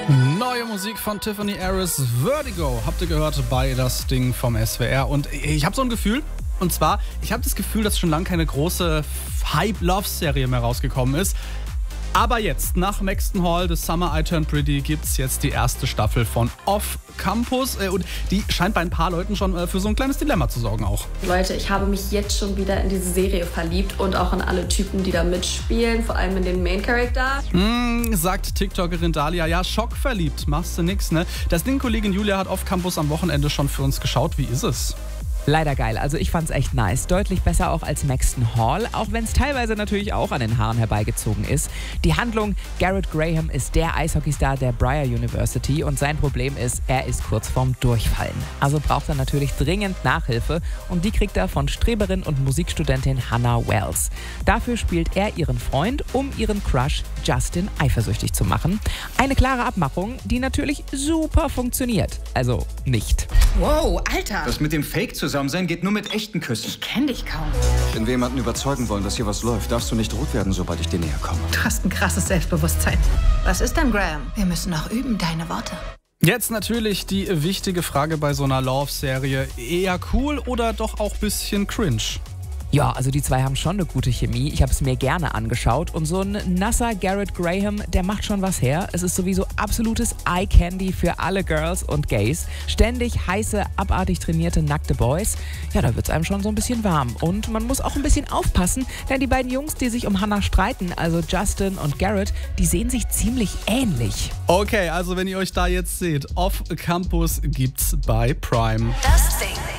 Neue Musik von Tiffany Harris, Vertigo, habt ihr gehört bei Das Ding vom SWR. Und ich habe so ein Gefühl, und zwar, ich habe das Gefühl, dass schon lange keine große Hype-Love-Serie mehr rausgekommen ist. Aber jetzt, nach Maxton Hall, The Summer I Turned Pretty, gibt's jetzt die erste Staffel von Off Campus. Und die scheint bei ein paar Leuten schon für so ein kleines Dilemma zu sorgen auch. Leute, ich habe mich jetzt schon wieder in diese Serie verliebt und auch in alle Typen, die da mitspielen, vor allem in den Main-Character. Sagt TikTokerin Dalia, ja, schockverliebt, machst du nix, ne? Das Ding, Kollegin Julia hat Off Campus am Wochenende schon für uns geschaut. Wie ist es? Leider geil, also ich fand's echt nice. Deutlich besser auch als Maxton Hall, auch wenn es teilweise natürlich auch an den Haaren herbeigezogen ist. Die Handlung: Garrett Graham ist der Eishockeystar der Briar University und sein Problem ist, er ist kurz vorm Durchfallen. Also braucht er natürlich dringend Nachhilfe und die kriegt er von Streberin und Musikstudentin Hannah Wells. Dafür spielt er ihren Freund, um ihren Crush Justin eifersüchtig zu machen. Eine klare Abmachung, die natürlich super funktioniert. Also nicht. Wow, Alter! Das mit dem Fake-Zusammensein geht nur mit echten Küssen. Ich kenn dich kaum. Wenn wir jemanden überzeugen wollen, dass hier was läuft, darfst du nicht rot werden, sobald ich dir näher komme. Du hast ein krasses Selbstbewusstsein. Was ist denn, Graham? Wir müssen noch üben, deine Worte. Jetzt natürlich die wichtige Frage bei so einer Love-Serie. Eher cool oder doch auch ein bisschen cringe? Ja, also die zwei haben schon eine gute Chemie. Ich habe es mir gerne angeschaut. Und so ein nasser Garrett Graham, der macht schon was her. Es ist sowieso absolutes Eye-Candy für alle Girls und Gays. Ständig heiße, abartig trainierte, nackte Boys. Ja, da wird's einem schon so ein bisschen warm. Und man muss auch ein bisschen aufpassen, denn die beiden Jungs, die sich um Hannah streiten, also Justin und Garrett, die sehen sich ziemlich ähnlich. Okay, also wenn ihr euch da jetzt seht, Off Campus gibt's bei Prime. Das Ding.